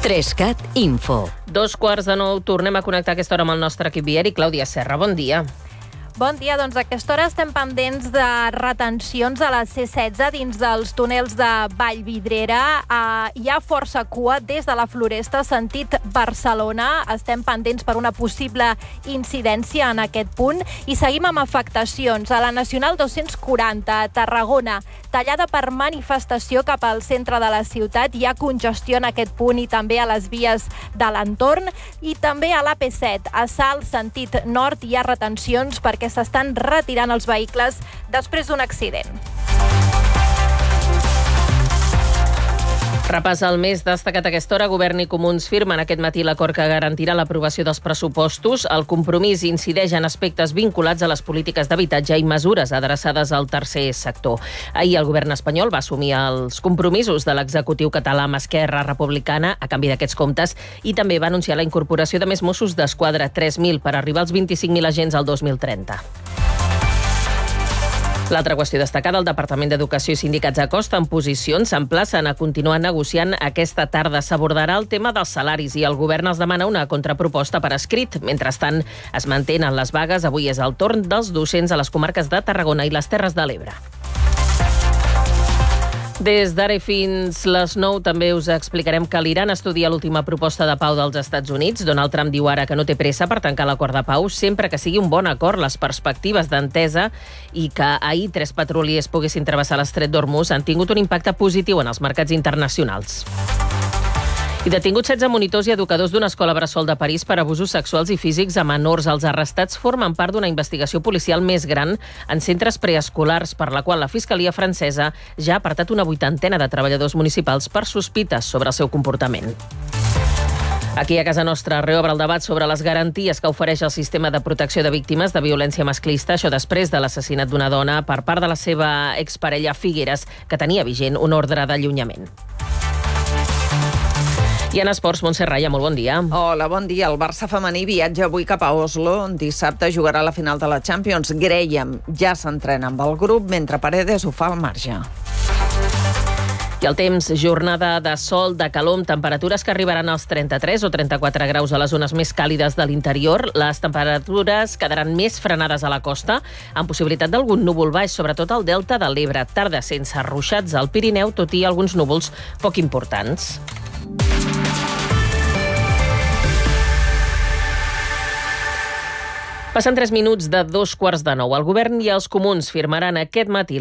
3CAT Info. 2:45, tornem a connectar a aquesta hora amb el nostre equip viari. Clàudia Serra, bon dia. Bon dia, doncs a aquesta hora estem pendents de retencions a la C16 dins dels túnels de Vallvidrera. Hi ha força cua des de la Floresta, sentit Barcelona. Estem pendents per una possible incidència en aquest punt. I seguim amb afectacions. A la Nacional 240, a Tarragona, tallada per manifestació cap al centre de la ciutat. Hi ha congestió en aquest punt i també a les vies de l'entorn. I també a l'AP7, a Salt, sentit nord, hi ha retencions perquè s'estan retirant els vehicles després d'un accident. Repàs el més destacat a aquesta hora. Govern i Comuns firmen aquest matí l'acord que garantirà l'aprovació dels pressupostos. El compromís incideix en aspectes vinculats a les polítiques d'habitatge i mesures adreçades al tercer sector. Ahir el govern espanyol va assumir els compromisos de l'executiu català amb Esquerra Republicana a canvi d'aquests comptes i també va anunciar la incorporació de més Mossos d'Esquadra, 3.000, per arribar als 25.000 agents al 2030. L'altra qüestió destacada, el Departament d'Educació i sindicats acosten posicions, s'emplacen a continuar negociant aquesta tarda. S'abordarà el tema dels salaris i el govern els demana una contraproposta per escrit. Mentrestant, es mantenen les vagues. Avui és el torn dels docents a les comarques de Tarragona i les Terres de l'Ebre. Des d'ara i fins les 9 també us explicarem que l'Iran estudia l'última proposta de pau dels Estats Units. Donald Trump diu ara que no té pressa per tancar l'acord de pau, sempre que sigui un bon acord. Les perspectives d'entesa i que ahir 3 petroliers poguessin travessar l'estret d'Hormuz han tingut un impacte positiu en els mercats internacionals. I detinguts 16 monitors i educadors d'una escola bressol de París per abusos sexuals i físics a menors. Els arrestats formen part d'una investigació policial més gran en centres preescolars, per la qual la Fiscalia francesa ja ha apartat una 80ena de treballadors municipals per sospites sobre el seu comportament. Aquí a casa nostra reobre el debat sobre les garanties que ofereix el sistema de protecció de víctimes de violència masclista, això després de l'assassinat d'una dona per part de la seva exparella Figueres, que tenia vigent un ordre d'allunyament. I en esports, Montse Raya, molt bon dia. Hola, bon dia. El Barça femení viatja avui cap a Oslo. Dissabte jugarà la final de la Champions. Graham ja s'entrena amb el grup, mentre Paredes ho fa al marge. I el temps, jornada de sol, de calor, amb temperatures que arribaran als 33 o 34 graus a les zones més càlides de l'interior. Les temperatures quedaran més frenades a la costa, amb possibilitat d'algun núvol baix, sobretot al delta de l'Ebre. Tarda sense ruixats al Pirineu, tot i alguns núvols poc importants. Passen 3 minuts de 2:15. El govern i els comuns firmaran aquest matí